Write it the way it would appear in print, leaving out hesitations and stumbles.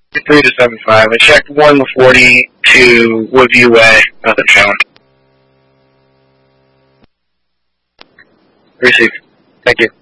3 to 75. I checked 1 to 40 to Woodview Way. Nothing showing. Received. Thank you.